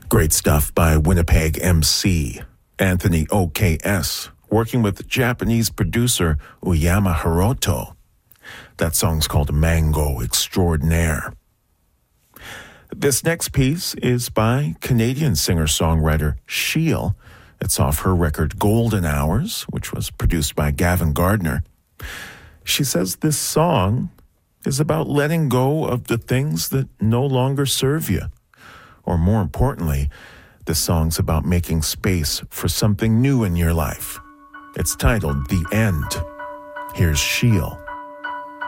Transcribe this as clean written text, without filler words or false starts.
Great stuff by Winnipeg MC, Anthony OKS, working with Japanese producer Uyama Hiroto. That song's called Mango Extraordinaire. This next piece is by Canadian singer-songwriter Sheil. It's off her record Golden Hours, which was produced by Gavin Gardner. She says this song is about letting go of the things that no longer serve you. Or more importantly, the song's about making space for something new in your life. It's titled The End. Here's Sheil.